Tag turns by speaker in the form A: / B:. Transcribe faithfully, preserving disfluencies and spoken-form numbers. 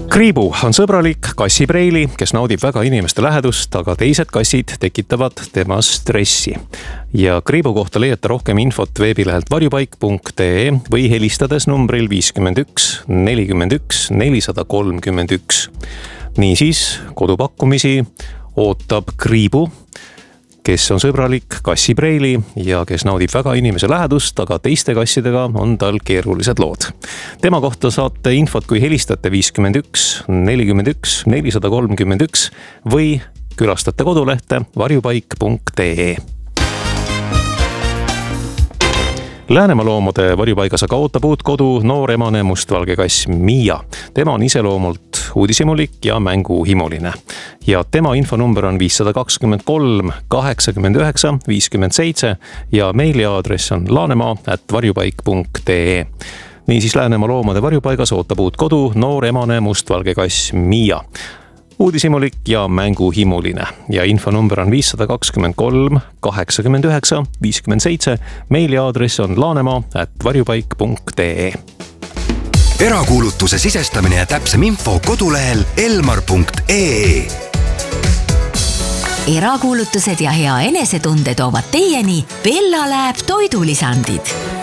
A: Kriibu on sõbralik kassipreili, kes naudib väga inimeste lähedust, aga teised kassid tekitavad temas stressi. Ja Kriibu kohta leiate rohkem infot veebilehelt varjupaik punkt ee või helistades numbril viiskümmend üks nelikümmend üks nelisada kolmkümmend üks. Niisiis, kodupakkumisi ootab Kriibu, kes on sõbralik kassipreili ja kes naudib väga inimese lähedust, aga teiste kassidega on tal keerulised lood. Tema kohta saate infot, kui helistate viiskümmend üks nelikümmend üks nelisada kolmkümmend üks või külastate kodulehte varjupaik punkt ee. Läänemaa loomade varjupaigas aga ootab uut kodu noor emane mustvalge kass Mia. Tema on iseloomult uudishimulik ja mänguhimuline. Ja tema infonumber on viissada kakskümmend kolm kaheksakümmend üheksa viiskümmend seitse ja meiliaadress on laanemaa at varjupaik punkt ee. Niisiis Läänemaa loomade varjupaigas ootab uut kodu noor emane mustvalge kass Mia. Uudishimulik ja mänguhimuline ja infonumber on viissada kakskümmend kolm kaheksakümmend üheksa viiskümmend seitse. Meiliaadress on laanemaa at varjupaik punkt ee.
B: Erakuulutuse sisestamine ja täpsem info kodulehel elmar punkt ee.
C: Erakuulutused ja hea enesetunde toovad teieni Bella Lab toidulisandid.